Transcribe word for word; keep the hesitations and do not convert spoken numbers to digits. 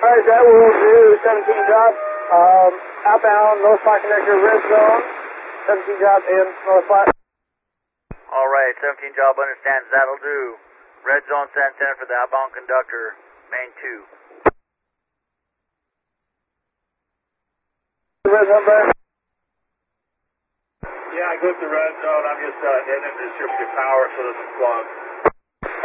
Alright, that will do. seventeen job. Um, outbound, North Flight Connector, red zone. seventeen job in North Flight. Alright, seventeen job understands. That'll do. Red zone San Antonio for the outbound conductor, main two. Red zone back. Yeah, I go to the red zone. I'm just uh, hitting it to distribute power so it doesn't plug.